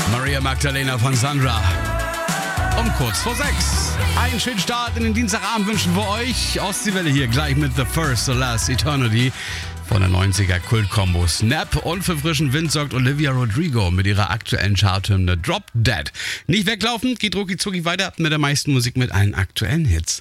Maria Magdalena von Sandra. Um kurz vor 6. Einen schönen Start in den Dienstagabend wünschen wir euch. Ostseewelle hier gleich mit The First, The Last Eternity von der 90er Kult-Kombo Snap. Und für frischen Wind sorgt Olivia Rodrigo mit ihrer aktuellen Charthymne Drop Dead. Nicht weglaufen, geht rucki zucki weiter mit der meisten Musik mit allen aktuellen Hits.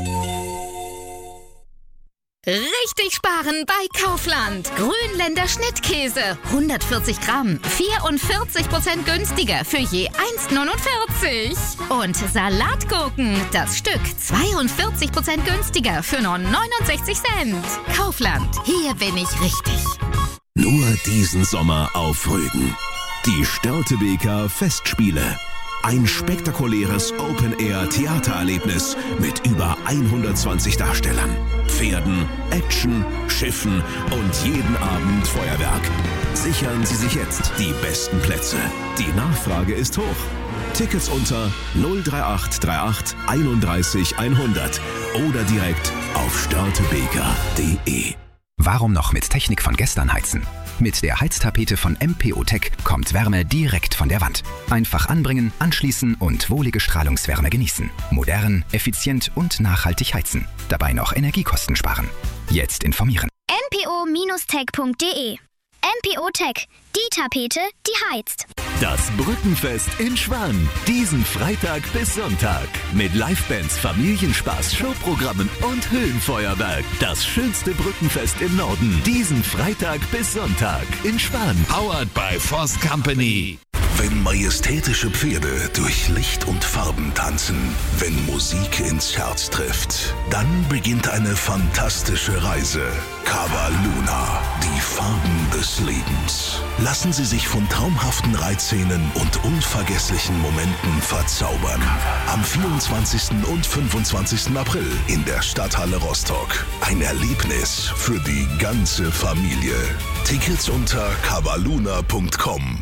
Richtig sparen bei Kaufland. Grünländer Schnittkäse. 140 Gramm. 44% günstiger für je 1,49. Und Salatgurken. Das Stück 42% günstiger für nur 69 Cent. Kaufland. Hier bin ich richtig. Nur diesen Sommer auf Rügen. Die Störtebeker Festspiele. Ein spektakuläres Open-Air-Theatererlebnis mit über 120 Darstellern, Pferden, Action, Schiffen und jeden Abend Feuerwerk. Sichern Sie sich jetzt die besten Plätze. Die Nachfrage ist hoch. Tickets unter 03838 31 100 oder direkt auf störtebeker.de. Warum noch mit Technik von gestern heizen? Mit der Heiztapete von MPO-Tech kommt Wärme direkt von der Wand. Einfach anbringen, anschließen und wohlige Strahlungswärme genießen. Modern, effizient und nachhaltig heizen. Dabei noch Energiekosten sparen. Jetzt informieren. mpo-tech.de. MPO-Tech, die Tapete, die heizt. Das Brückenfest in Schwan. Diesen Freitag bis Sonntag. Mit Livebands, Familienspaß, Showprogrammen und Höhenfeuerwerk. Das schönste Brückenfest im Norden. Diesen Freitag bis Sonntag in Schwan. Powered by Voss Company. Wenn majestätische Pferde durch Licht und Farben tanzen, wenn Musik ins Herz trifft, dann beginnt eine fantastische Reise. Cava Luna, die Farben des Lebens. Lassen Sie sich von traumhaften Reitszenen und unvergesslichen Momenten verzaubern. Am 24. und 25. April in der Stadthalle Rostock. Ein Erlebnis für die ganze Familie. Tickets unter cavaluna.com.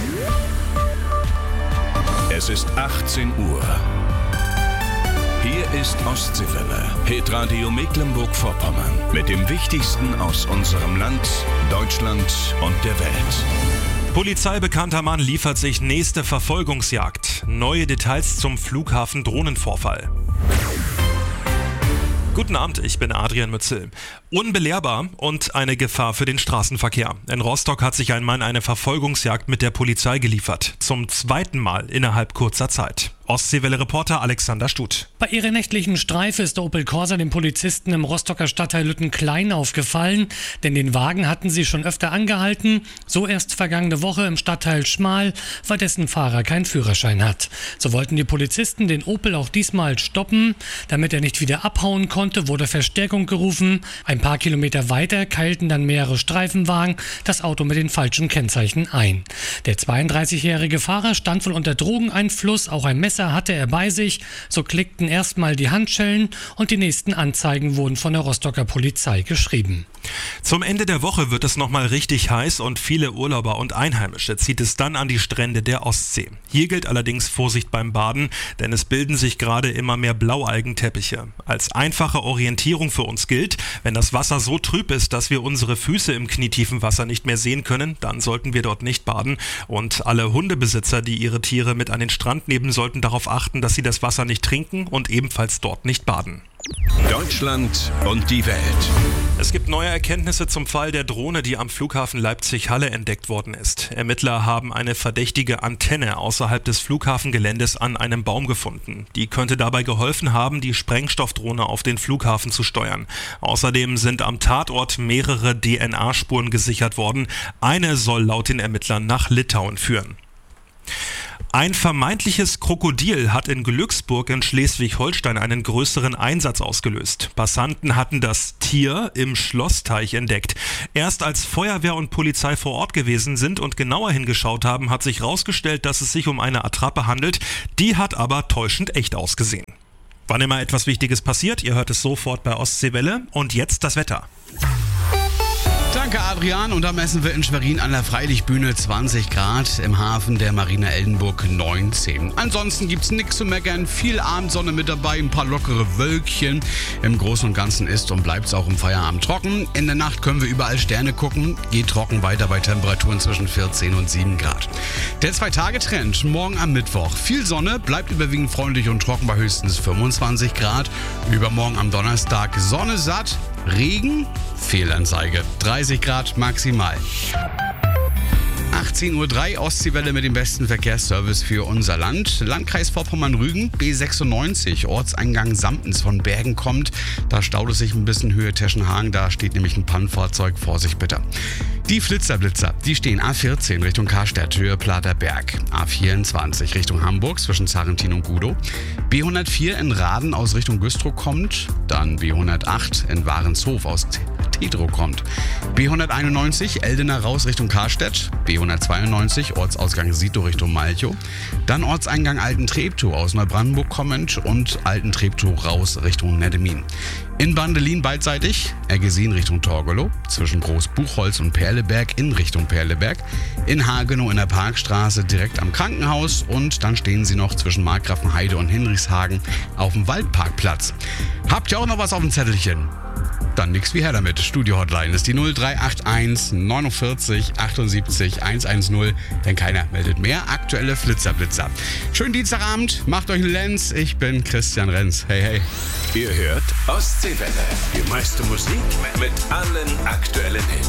Es ist 18 Uhr. Hier ist Ostseewelle, Hitradio Mecklenburg-Vorpommern. Mit dem Wichtigsten aus unserem Land, Deutschland und der Welt. Polizeibekannter Mann liefert sich nächste Verfolgungsjagd. Neue Details zum Flughafen-Drohnenvorfall. Guten Abend, ich bin Adrian Mützel. Unbelehrbar und eine Gefahr für den Straßenverkehr. In Rostock hat sich ein Mann eine Verfolgungsjagd mit der Polizei geliefert. Zum zweiten Mal innerhalb kurzer Zeit. Ostseewelle-Reporter Alexander Stuth. Bei ihrer nächtlichen Streife ist der Opel Corsa den Polizisten im Rostocker Stadtteil Lüttenklein aufgefallen, denn den Wagen hatten sie schon öfter angehalten, so erst vergangene Woche im Stadtteil Schmal, weil dessen Fahrer keinen Führerschein hat. So wollten die Polizisten den Opel auch diesmal stoppen. Damit er nicht wieder abhauen konnte, wurde Verstärkung gerufen. Ein paar Kilometer weiter keilten dann mehrere Streifenwagen das Auto mit den falschen Kennzeichen ein. Der 32-jährige Fahrer stand wohl unter Drogeneinfluss, auch ein Messer hatte er bei sich, so klickten erstmal die Handschellen und die nächsten Anzeigen wurden von der Rostocker Polizei geschrieben. Zum Ende der Woche wird es nochmal richtig heiß und viele Urlauber und Einheimische zieht es dann an die Strände der Ostsee. Hier gilt allerdings Vorsicht beim Baden, denn es bilden sich gerade immer mehr Blaualgenteppiche. Als einfache Orientierung für uns gilt, wenn das Wasser so trüb ist, dass wir unsere Füße im knietiefen Wasser nicht mehr sehen können, dann sollten wir dort nicht baden. Und alle Hundebesitzer, die ihre Tiere mit an den Strand nehmen, sollten darauf achten, dass sie das Wasser nicht trinken und ebenfalls dort nicht baden. Deutschland und die Welt. Es gibt neue Erkenntnisse zum Fall der Drohne, die am Flughafen Leipzig-Halle entdeckt worden ist. Ermittler haben eine verdächtige Antenne außerhalb des Flughafengeländes an einem Baum gefunden. Die könnte dabei geholfen haben, die Sprengstoffdrohne auf den Flughafen zu steuern. Außerdem sind am Tatort mehrere DNA-Spuren gesichert worden. Eine soll laut den Ermittlern nach Litauen führen. Ein vermeintliches Krokodil hat in Glücksburg in Schleswig-Holstein einen größeren Einsatz ausgelöst. Passanten hatten das Tier im Schlossteich entdeckt. Erst als Feuerwehr und Polizei vor Ort gewesen sind und genauer hingeschaut haben, hat sich herausgestellt, dass es sich um eine Attrappe handelt. Die hat aber täuschend echt ausgesehen. Wann immer etwas Wichtiges passiert, ihr hört es sofort bei Ostseewelle. Und jetzt das Wetter. Danke, Adrian. Und da messen wir in Schwerin an der Freilichtbühne 20 Grad, im Hafen der Marina Eldenburg 19. Ansonsten gibt's nichts zu meckern, viel Abendsonne mit dabei, ein paar lockere Wölkchen. Im Großen und Ganzen ist und bleibt's auch im Feierabend trocken. In der Nacht können wir überall Sterne gucken, geht trocken weiter bei Temperaturen zwischen 14 und 7 Grad. Der 2-Tage-Trend morgen am Mittwoch. Viel Sonne, bleibt überwiegend freundlich und trocken bei höchstens 25 Grad. Übermorgen am Donnerstag Sonne satt, Regen, Fehlanzeige, 30 Grad maximal. 18:03 Uhr, Ostseewelle mit dem besten Verkehrsservice für unser Land. Landkreis Vorpommern-Rügen, B96, Ortseingang Samtens von Bergen kommt. Da staut es sich ein bisschen Höhe Teschenhagen, da steht nämlich ein Pannenfahrzeug, Vorsicht bitte. Die Flitzer, die stehen A14 Richtung Karstadt, Höhe Platerberg. A24 Richtung Hamburg zwischen Sarrentin und Gudow. B104 in Raden aus Richtung Güstrow kommt. Dann B108 in Warenshof aus Tedrow kommt. B191 Eldener raus Richtung Karstadt. B192 Ortsausgang Sito Richtung Malchow. Dann Ortseingang Altentreptow aus Neubrandenburg kommend und Altentreptow raus Richtung Neddemin. In Bandelin beidseitig, Eggesin Richtung Torgelow, zwischen Großbuchholz und Perleberg in Richtung Perleberg, in Hagenow in der Parkstraße direkt am Krankenhaus und dann stehen sie noch zwischen Markgrafenheide und Hinrichshagen auf dem Waldparkplatz. Habt ihr auch noch was auf dem Zettelchen? Dann nix wie her damit. Studio-Hotline ist die 0381 49 78 110, denn keiner meldet mehr. Aktuelle Flitzer. Schönen Dienstagabend, macht euch einen Lenz. Ich bin Christian Renz. Hey, hey. Ihr hört Ostseewelle. Die meiste Musik mit allen aktuellen Hits.